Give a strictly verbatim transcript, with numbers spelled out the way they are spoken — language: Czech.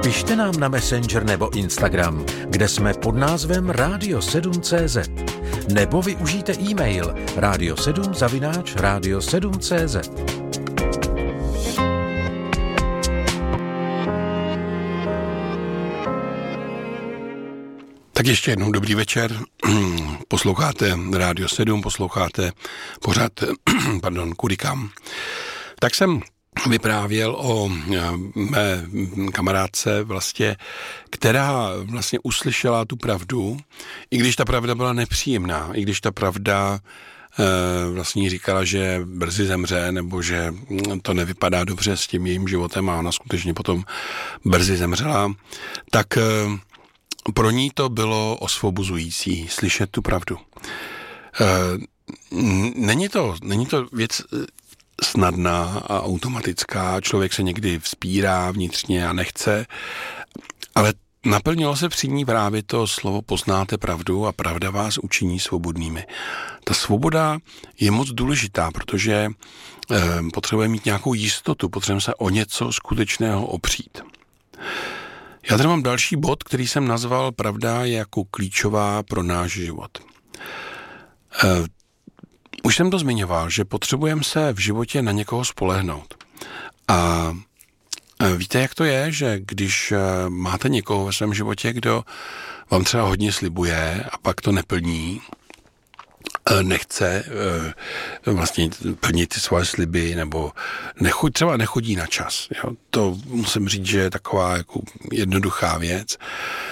Pište nám na Messenger nebo Instagram, kde jsme pod názvem radio sedm tečka cé zet. Nebo využijte e-mail radio sedm zavináč radio sedm tečka cé zet. Tak ještě jednou dobrý večer. Posloucháte Radio sedm, posloucháte pořád, pardon, Kurikam. Tak jsem vyprávěl o mé kamarádce vlastně, která vlastně uslyšela tu pravdu, i když ta pravda byla nepříjemná, i když ta pravda vlastně říkala, že brzy zemře, nebo že to nevypadá dobře s tím jejím životem a ona skutečně potom brzy zemřela, tak pro ní to bylo osvobozující slyšet tu pravdu. Není to, není to věc snadná a automatická, člověk se někdy vzpírá vnitřně a nechce, ale naplnilo se při ní právě to slovo poznáte pravdu a pravda vás učiní svobodnými. Ta svoboda je moc důležitá, protože eh, potřebujeme mít nějakou jistotu, potřebujeme se o něco skutečného opřít. Já tady mám další bod, který jsem nazval pravda je jako klíčová pro náš život. Eh, už jsem to zmiňoval, že potřebujeme se v životě na někoho spolehnout. A víte, jak to je, že když máte někoho ve svém životě, kdo vám třeba hodně slibuje a pak to neplní, nechce vlastně plnit ty svoje sliby nebo nechodí, třeba nechodí na čas. Jo? To musím říct, že je taková jako jednoduchá věc.